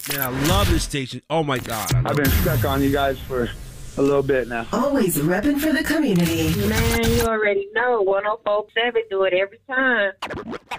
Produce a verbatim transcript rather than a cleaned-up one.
Man, I love this station. Oh my God. I've been stuck on you guys for a little bit now. Always repping for the community. Man, you already know. one oh four point seven do it every time.